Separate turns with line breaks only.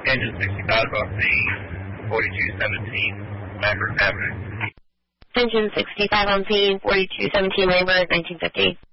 Engine 65 on scene, 4217 Lambert Avenue.
Engine 65 on scene, 4217 Lambert, 1950.